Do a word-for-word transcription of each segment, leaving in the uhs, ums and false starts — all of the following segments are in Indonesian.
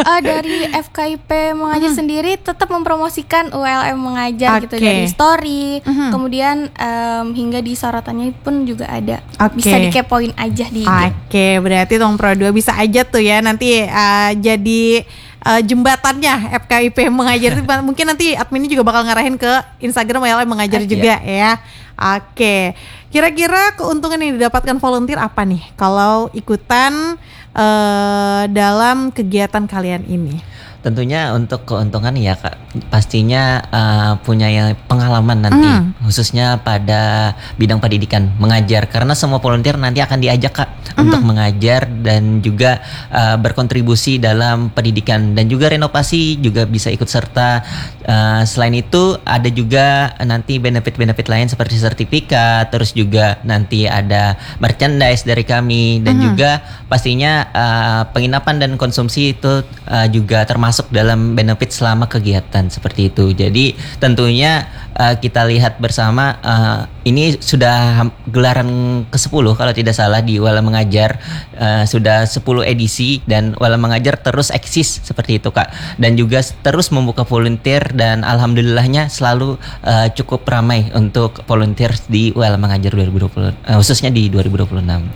uh, dari F K I P Mengajar hmm. sendiri tetap mempromosikan U L M Mengajar okay. gitu dari story, hmm. kemudian um, hingga di sorotannya pun juga ada. Okay. Bisa dikepoin aja di I G. Oke, okay, berarti Tong Pro dua bisa aja tuh ya nanti uh, jadi uh, jembatannya F K I P Mengajar. Mungkin nanti adminnya juga bakal ngarahin ke Instagram U L M Mengajar okay. juga ya. Oke, okay. Kira-kira keuntungan yang didapatkan volunteer apa nih kalau ikutan uh, dalam kegiatan kalian ini? Tentunya untuk keuntungan ya Kak, pastinya uh, punya yang pengalaman nanti mm. khususnya pada bidang pendidikan mengajar, karena semua volunteer nanti akan diajak Kak mm. untuk mengajar dan juga uh, berkontribusi dalam pendidikan dan juga renovasi juga bisa ikut serta. Uh, selain itu ada juga nanti benefit-benefit lain seperti sertifikat, terus juga nanti ada merchandise dari kami dan mm. juga pastinya uh, penginapan dan konsumsi itu uh, juga termasuk dalam benefit selama kegiatan seperti itu. Jadi tentunya uh, kita lihat bersama uh, ini sudah gelaran kesepuluh kalau tidak salah di U L M Mengajar, uh, sudah sepuluh edisi dan U L M Mengajar terus eksis seperti itu Kak, dan juga terus membuka volunteer dan alhamdulillahnya selalu uh, cukup ramai untuk volunteer di U L M Mengajar dua ribu dua puluh uh, khususnya di dua ribu dua puluh enam.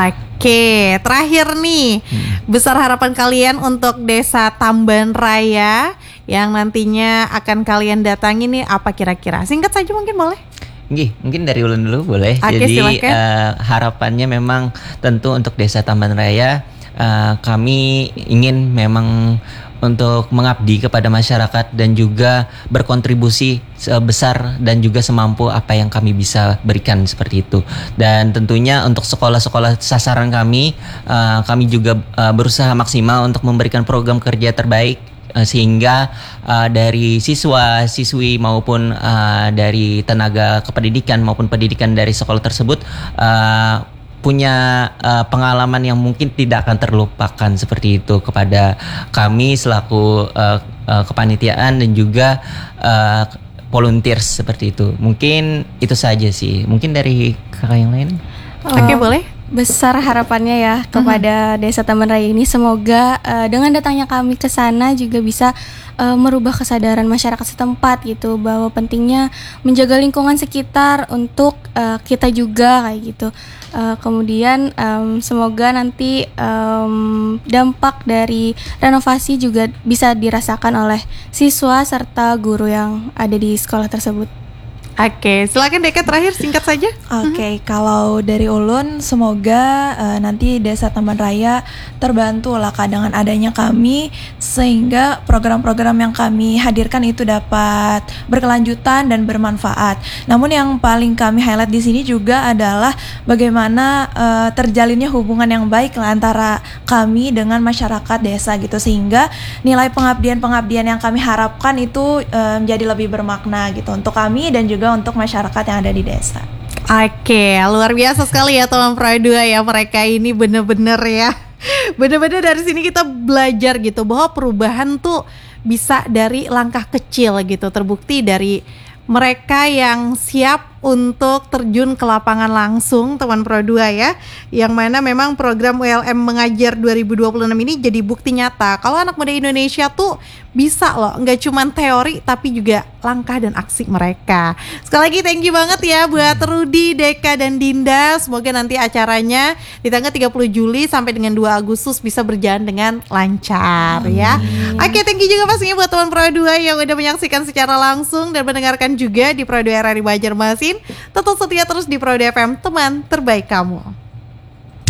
Oke, terakhir nih, hmm. besar harapan kalian untuk Desa Tamban Raya yang nantinya akan kalian datangi nih apa kira-kira? Singkat saja mungkin boleh? Nggih, mungkin dari Ulun dulu boleh. Oke, jadi uh, harapannya memang tentu untuk Desa Tamban Raya uh, kami ingin memang untuk mengabdi kepada masyarakat dan juga berkontribusi sebesar dan juga semampu apa yang kami bisa berikan seperti itu. Dan tentunya untuk sekolah-sekolah sasaran kami, uh, kami juga uh, berusaha maksimal untuk memberikan program kerja terbaik uh, sehingga uh, dari siswa, siswi maupun uh, dari tenaga kependidikan maupun pendidikan dari sekolah tersebut uh, punya uh, pengalaman yang mungkin tidak akan terlupakan seperti itu kepada kami selaku uh, uh, kepanitiaan dan juga uh, volunteers seperti itu. Mungkin itu saja sih. Mungkin dari kakak yang lain. Oh, Oke okay, boleh. Besar harapannya ya kepada uh-huh. Desa Tamban Raya ini, semoga uh, dengan datangnya kami ke sana juga bisa uh, merubah kesadaran masyarakat setempat gitu, bahwa pentingnya menjaga lingkungan sekitar untuk uh, kita juga kayak gitu. Uh, kemudian um, semoga nanti um, dampak dari renovasi juga bisa dirasakan oleh siswa serta guru yang ada di sekolah tersebut. Oke, silakan Deka terakhir singkat saja. Oke, okay, mm-hmm. kalau dari Ulun semoga uh, nanti Desa Tamban Raya terbantu lah dengan adanya kami, sehingga program-program yang kami hadirkan itu dapat berkelanjutan dan bermanfaat. Namun yang paling kami highlight di sini juga adalah bagaimana uh, terjalinnya hubungan yang baik lah antara kami dengan masyarakat desa gitu, sehingga nilai pengabdian-pengabdian yang kami harapkan itu uh, menjadi lebih bermakna gitu untuk kami dan juga untuk masyarakat yang ada di desa. Oke, luar biasa sekali ya teman Pro dua ya, mereka ini bener-bener ya. Bener-bener dari sini kita belajar gitu bahwa perubahan tuh bisa dari langkah kecil gitu. Terbukti dari mereka yang siap untuk terjun ke lapangan langsung teman Pro dua ya, yang mana memang program U L M Mengajar dua ribu dua puluh enam ini jadi bukti nyata kalau anak muda Indonesia tuh bisa loh, nggak cuma teori tapi juga langkah dan aksi mereka. Sekali lagi thank you banget ya buat Rudy, Deka dan Dinda. Semoga nanti acaranya di tanggal tiga puluh Juli sampai dengan dua Agustus bisa berjalan dengan lancar ya. Oke, thank you juga pastinya buat teman Pro dua yang udah menyaksikan secara langsung dan mendengarkan juga di Pro dua R R I Banjarmasin. Tetap setia terus di Pro dua F M, teman terbaik kamu.